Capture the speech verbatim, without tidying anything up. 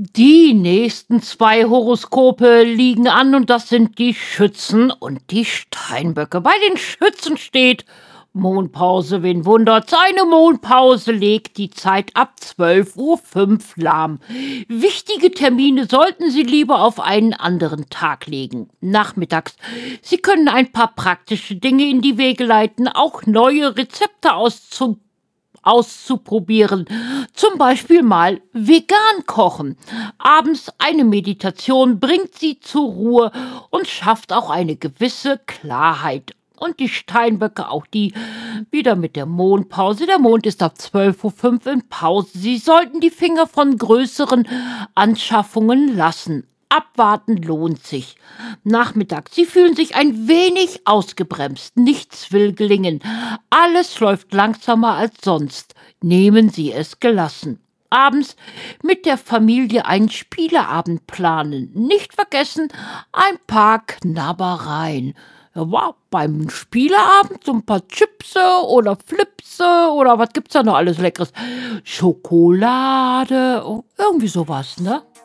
Die nächsten zwei Horoskope liegen an und das sind die Schützen und die Steinböcke. Bei den Schützen steht Mondpause, wen wundert's? Eine Mondpause legt die Zeit ab zwölf Uhr fünf lahm. Wichtige Termine sollten Sie lieber auf einen anderen Tag legen. Nachmittags. Sie können ein paar praktische Dinge in die Wege leiten, auch neue Rezepte auszu auszuprobieren. Zum Beispiel mal vegan kochen. Abends eine Meditation bringt Sie zur Ruhe und schafft auch eine gewisse Klarheit. Und die Steinböcke, auch die wieder mit der Mondpause. Der Mond ist ab zwölf Uhr fünf in Pause. Sie sollten die Finger von größeren Anschaffungen lassen. Abwarten lohnt sich. Nachmittag. Sie fühlen sich ein wenig ausgebremst. Nichts will gelingen. Alles läuft langsamer als sonst. Nehmen Sie es gelassen. Abends mit der Familie einen Spieleabend planen. Nicht vergessen, ein paar Knabbereien. Ja, wow, beim Spieleabend so ein paar Chipse oder Flipse oder was gibt's da noch alles Leckeres? Schokolade, oh, irgendwie sowas, ne?